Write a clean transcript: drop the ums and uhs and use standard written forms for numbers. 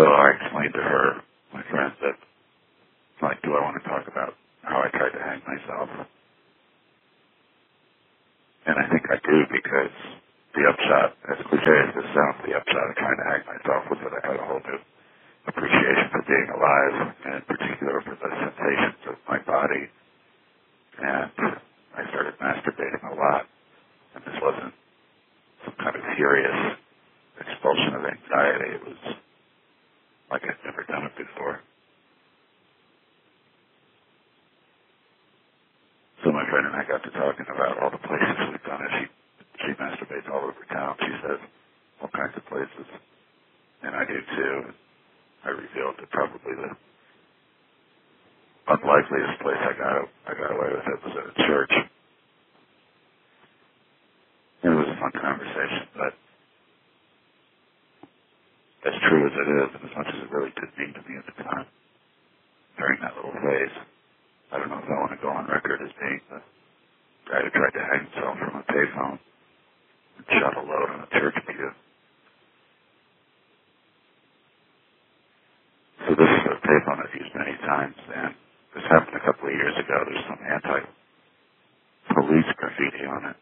I explained to her, my friend, that, like, do I want to talk about how I tried to hang myself? And I think I do, because the upshot, as cliche as this sounds, the upshot of trying to hang myself was that I had a whole new appreciation for being alive, and in particular for the sensations of my body. And I started masturbating a lot, and this wasn't some kind of furious expulsion of anxiety. It was like I'd never done it before. So my friend and I got to talking about all the places we've done it. She masturbates all over town. She says all kinds of places, and I do too. I revealed that probably the unlikeliest place I got away with it was at a church. It was a fun conversation, but as true as it is, and as much as it really did mean to me at the time, during that little phase, I don't know if I want to go on record as being the guy who tried to hang himself from a payphone and shot a load on a church pew. So this is a payphone I've used many times, and this happened a couple of years ago. There's some anti-police graffiti on it.